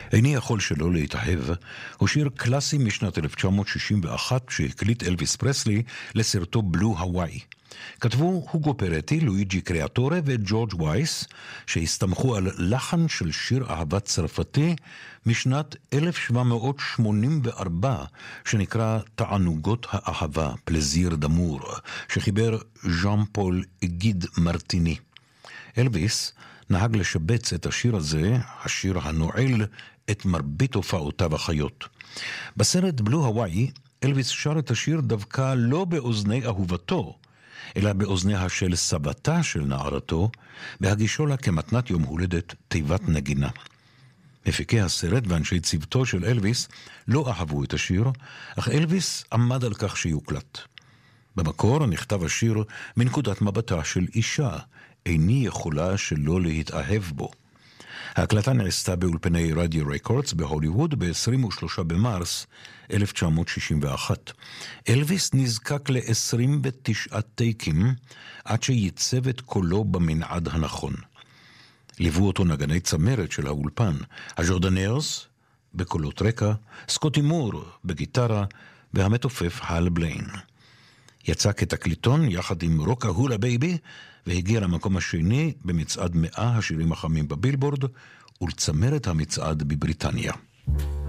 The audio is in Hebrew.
איני יכול שלא להתאהב הוא שיר קלאסי משנת 1961 שהקליט אלוויס פרסלי לסרטו בלו הוואי. כתבו הוגו פרטי, לואיג'י קריאטורה וג'ורג' וייס, שהסתמכו על לחן של שיר אהבה צרפתי משנת 1784 שנקרא תענוגות האהבה, פלזיר דמור, שחיבר ז'אן פול גיד מרטיני. אלוויס נהג לשבץ את השיר הזה, השיר הנועל, את מרבית הופעותיו החיות. בסרט בלו הוואי, אלוויס שר את השיר דווקא לא באוזני אהובתו, אלא באוזניה של סבתה של נערתו, בהגישו לה כמתנת יום הולדת תיבת נגינה. מפיקי הסרט ואנשי צוותו של אלוויס לא אהבו את השיר, אך אלוויס עמד על כך שיוקלט. במקור נכתב השיר מנקודת מבטה של אישה, איני יכולה שלא להתאהב בו. ההקלטה נעשתה באולפני רדיו רקורדס בהוליווד ב-23 במרס 1961. אלוויס נזקק ל-29 טייקים עד שייצב את קולו במנעד הנכון. ליוו אותו נגני צמרת של האולפן, הז'ורדנרס בקולות רקע, סקוטי מור בגיטרה והמתופף הל בליין. יצא כתקליטון יחד עם רוקה הולה בייבי והגיע למקום השני במצעד 100 השירים החמים בבילבורד ולצמרת המצעד בבריטניה.